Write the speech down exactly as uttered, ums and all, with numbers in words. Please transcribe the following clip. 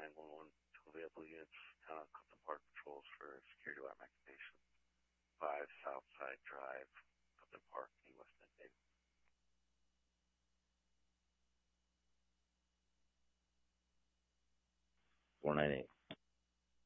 nine one one to available units, town of Clifton Park patrols for security alarm activation. five Southside Drive, Clifton Park, Key West, Dave. four nine eight.